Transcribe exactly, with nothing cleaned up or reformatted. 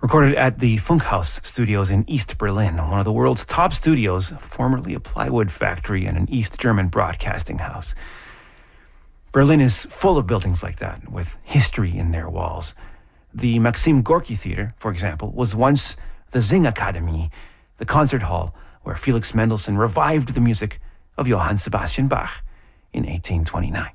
Recorded at the Funkhaus Studios in East Berlin, one of the world's top studios, formerly a plywood factory and an East German broadcasting house. Berlin is full of buildings like that, with history in their walls. The Maxim Gorky Theater, for example, was once the Singakademie, the concert hall where Felix Mendelssohn revived the music of Johann Sebastian Bach in eighteen twenty-nine.